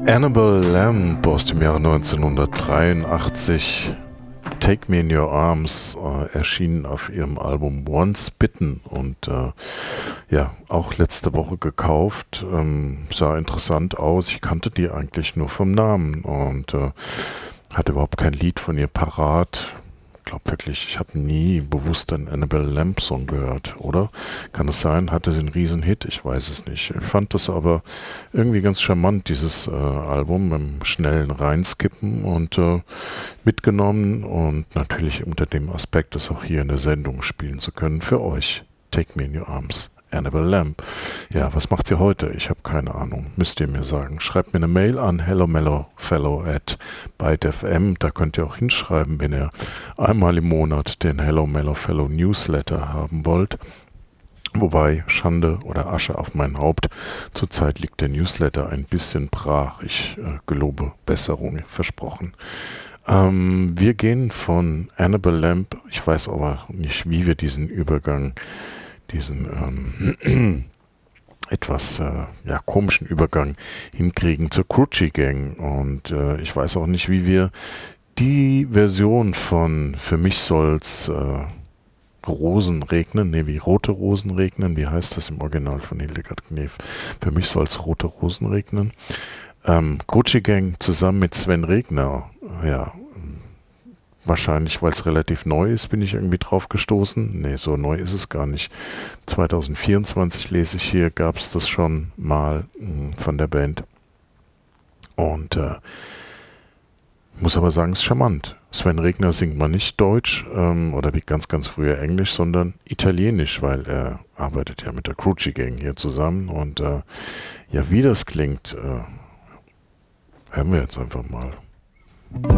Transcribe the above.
Annabelle Lamb aus dem Jahre 1983, Take Me in Your Arms, erschien auf ihrem Album Once Bitten und ja, auch letzte Woche gekauft. Sah interessant aus. Ich kannte die eigentlich nur vom Namen und hatte überhaupt kein Lied von ihr parat. Ich glaube wirklich, ich habe nie bewusst einen Annabelle Lamb Song gehört, oder? Kann es sein? Hatte sie einen Riesenhit? Ich weiß es nicht. Ich fand das aber irgendwie ganz charmant, dieses Album, im schnellen Reinskippen und mitgenommen und natürlich unter dem Aspekt, das auch hier in der Sendung spielen zu können für euch. Take Me in Your Arms. Annabelle Lamb. Ja, was macht sie heute? Ich habe keine Ahnung. Müsst ihr mir sagen. Schreibt mir eine Mail an hellomellofellow@bytefm. Da könnt ihr auch hinschreiben, wenn ihr einmal im Monat den Hello Mellow Fellow Newsletter haben wollt. Wobei, Schande oder Asche auf mein Haupt, zurzeit liegt der Newsletter ein bisschen brach. Ich gelobe Besserung, versprochen. Wir gehen von Annabelle Lamb, ich weiß aber nicht, wie wir diesen etwas komischen Übergang hinkriegen zur Cruchy Gang. Und ich weiß auch nicht, wie wir die Version von Für mich soll's Rosen regnen, wie rote Rosen regnen, wie heißt das im Original von Hildegard Knef? Für mich soll's rote Rosen regnen. Cruchy Gang zusammen mit Sven Regner, ja, wahrscheinlich, weil es relativ neu ist, bin ich irgendwie drauf gestoßen. Nee, so neu ist es gar nicht. 2024 lese ich hier, gab es das schon mal von der Band. Und muss aber sagen, es ist charmant. Sven Regner singt mal nicht Deutsch oder wie ganz, ganz früher Englisch, sondern Italienisch, weil er arbeitet ja mit der Cruchy Gang hier zusammen. Und ja, wie das klingt, hören wir jetzt einfach mal.